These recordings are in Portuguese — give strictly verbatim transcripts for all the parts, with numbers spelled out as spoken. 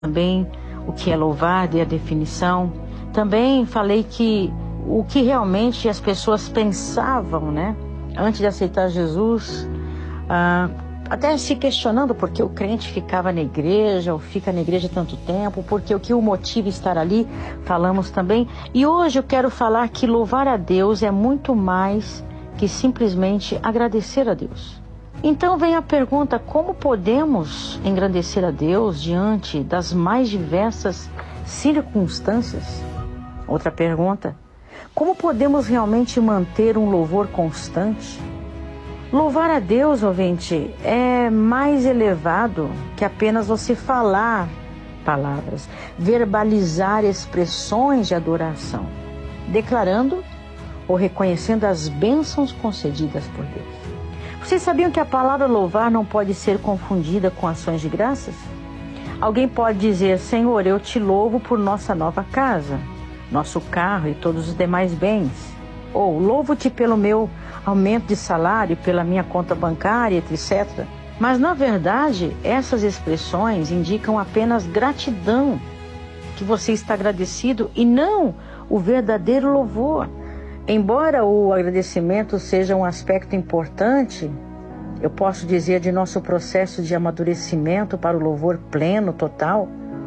também o que é louvar, dei a definição. Também falei que o que realmente as pessoas pensavam, né, antes de aceitar Jesus, ah, até se questionando por que o crente ficava na igreja, ou fica na igreja tanto tempo, porque o que o motiva estar ali, falamos também. E hoje eu quero falar que louvar a Deus é muito mais que simplesmente agradecer a Deus. Então vem a pergunta: como podemos engrandecer a Deus diante das mais diversas circunstâncias? Outra pergunta: como podemos realmente manter um louvor constante? Louvar a Deus, ouvinte, é mais elevado que apenas você falar palavras, verbalizar expressões de adoração, declarando ou reconhecendo as bênçãos concedidas por Deus. Vocês sabiam que a palavra louvar não pode ser confundida com ações de graças? Alguém pode dizer: Senhor, eu te louvo por nossa nova casa, nosso carro e todos os demais bens. Ou louvo-te pelo meu aumento de salário, pela minha conta bancária, etcétera. Mas, na verdade, essas expressões indicam apenas gratidão, que você está agradecido, e não o verdadeiro louvor. Embora o agradecimento seja um aspecto importante, eu posso dizer, de nosso processo de amadurecimento para o louvor pleno, total,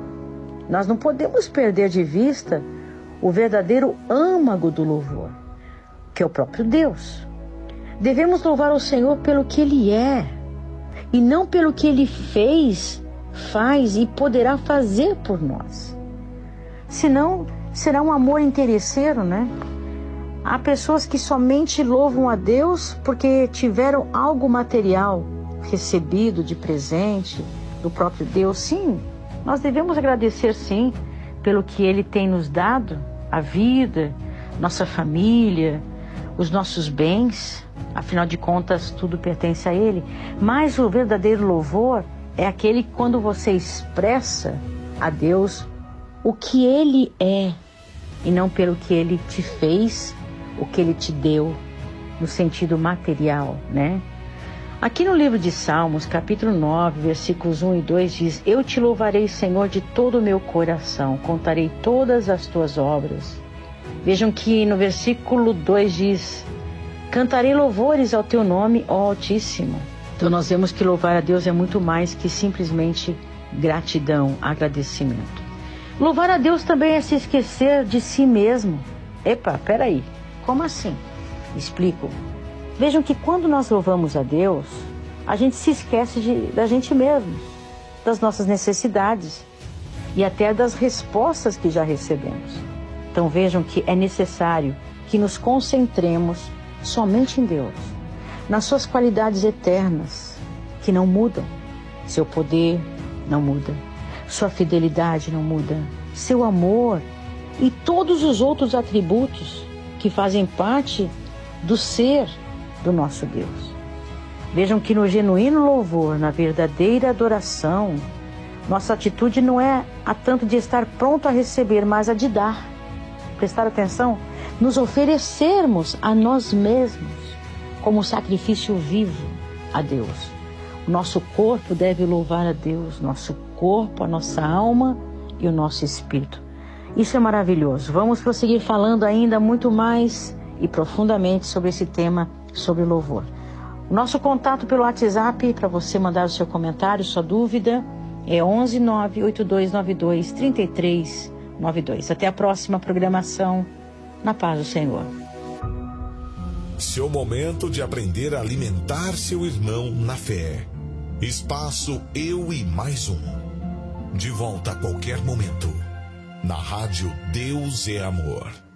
nós não podemos perder de vista o verdadeiro âmago do louvor, que é o próprio Deus. Devemos louvar o Senhor pelo que Ele é, e não pelo que Ele fez, faz e poderá fazer por nós. Senão, será um amor interesseiro, né? Há pessoas que somente louvam a Deus porque tiveram algo material recebido de presente do próprio Deus. Sim, nós devemos agradecer, sim, pelo que Ele tem nos dado, a vida, nossa família, os nossos bens. Afinal de contas, tudo pertence a Ele. Mas o verdadeiro louvor é aquele quando você expressa a Deus o que Ele é, e não pelo que Ele te fez, o que Ele te deu, no sentido material, né? Aqui no livro de Salmos, capítulo nove, versículos um e dois, diz: Eu te louvarei, Senhor, de todo o meu coração, contarei todas as tuas obras. Vejam que no versículo dois diz: Cantarei louvores ao teu nome, ó Altíssimo. Então nós vemos que louvar a Deus é muito mais que simplesmente gratidão, agradecimento. Louvar a Deus também é se esquecer de si mesmo. Epa, peraí. Como assim? Explico. Vejam que quando nós louvamos a Deus, a gente se esquece de, da gente mesmo, das nossas necessidades e até das respostas que já recebemos. Então vejam que é necessário que nos concentremos somente em Deus, nas suas qualidades eternas, que não mudam. Seu poder não muda, sua fidelidade não muda, seu amor e todos os outros atributos que fazem parte do ser do nosso Deus. Vejam que no genuíno louvor, na verdadeira adoração, nossa atitude não é a tanto de estar pronto a receber, mas a de dar. Prestar atenção? Nos oferecermos a nós mesmos como sacrifício vivo a Deus. O nosso corpo deve louvar a Deus, nosso corpo, a nossa alma e o nosso espírito. Isso é maravilhoso. Vamos prosseguir falando ainda muito mais e profundamente sobre esse tema, sobre louvor. O nosso contato pelo WhatsApp, para você mandar o seu comentário, sua dúvida, é onze nove oito dois nove dois três três nove dois. Até a próxima programação. Na paz do Senhor. Seu momento de aprender a alimentar seu irmão na fé. Espaço Eu e Mais Um. De volta a qualquer momento. Na rádio Deus é Amor.